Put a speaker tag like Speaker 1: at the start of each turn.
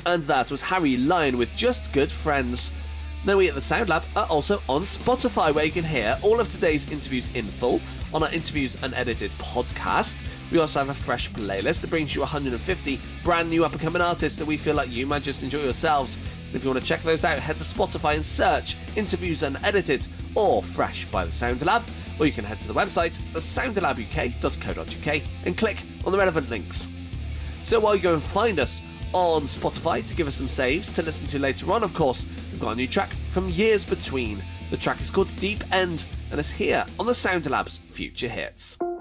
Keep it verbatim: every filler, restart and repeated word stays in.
Speaker 1: And that was Harry Lyon with Just Good Friends. Now we at the Sound Lab are also on Spotify, where you can hear all of today's interviews in full on our Interviews Unedited podcast. We also have a fresh playlist that brings you one hundred fifty brand new up-and-coming artists that we feel like you might just enjoy yourselves. And if you want to check those out, head to Spotify and search Interviews Unedited or Fresh by the Sound Lab, or you can head to the website, the sound lab u k dot co dot u k, and click on the relevant links. So while you go and find us on Spotify to give us some saves to listen to later on, of course, we've got a new track from Years Between. The track is called Deep End and is here on the Sound Lab's Future Hits.